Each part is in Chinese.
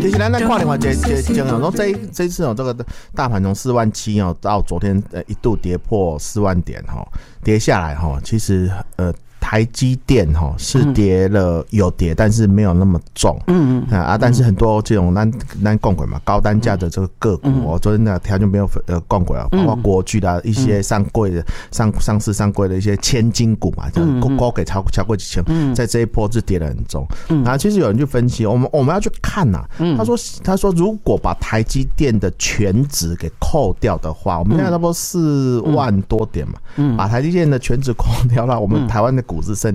其实咱看另外一个情况，说这次这个大盘从47000到昨天一度跌破4万点跌下来其实台积电是跌了有跌，但是没有那么重。但是很多这种咱讲过嘛，高单价的这个个股昨天那条就没有讲过了，包括国巨的一些上市上柜的一些千金股嘛，高给超过1000，在这一波是跌得很重。然后其实有人就分析，我们要去看呐，他说如果把台积电的全值给扣掉的话，我们现在差不多4万多点嘛，把台积电的全值扣掉了，我们台湾的股市剩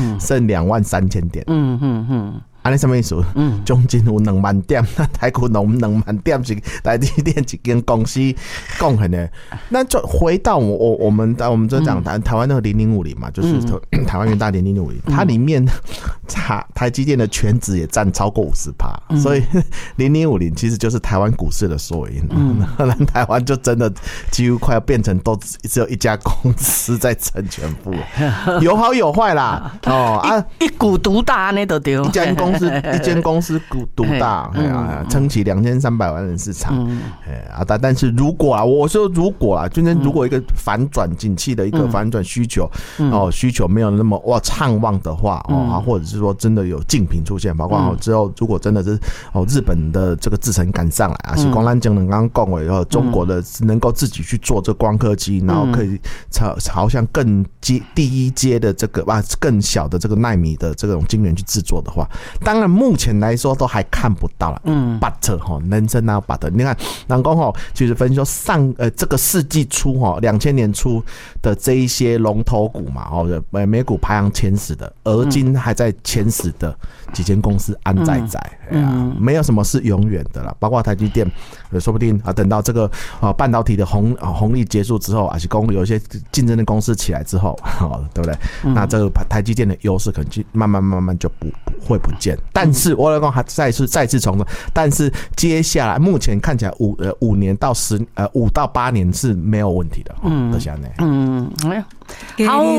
23000点。安尼什么意思？中金有2万点，台股2万点是台积电一间公司贡献的。那就回到我们就讲台湾那个0050嘛，就是台湾元大0050，它里面台积电的全值也占超过50%，所以0050其实就是台湾股市的缩影。台湾就真的几乎快要变成都只有一家公司在撑全部，有好有坏啦。 一股独大那都对， 一间公司独大，撑起2300万人市场。但是如果我说如果今天如果一个反转景气的一个反转需求，需求没有那么畅旺的话，或者是说真的有竞品出现，包括之后如果真的是日本的这个制程赶上来是光咱讲的刚刚讲过以后，中国的能够自己去做这光刻机，然后可以朝向更第一阶的这个更小的这个奈米的这种晶圆去制作的话，当然目前来说都还看不到了。but 人生哪有 but？ 你看，人讲其实分析说这个世纪初2000年初的这一些龙头股嘛，美股排行前10的，而今还在前10的几间公司安在，没有什么是永远的啦，包括台积电，说不定等到这个半导体的红利结束之后，还是有一些竞争的公司起来之后，对不对？那这个台积电的优势可能慢慢就会不见。但是我来讲，还再次重申，但是接下来目前看起来5年到5到8年是没有问题的。好。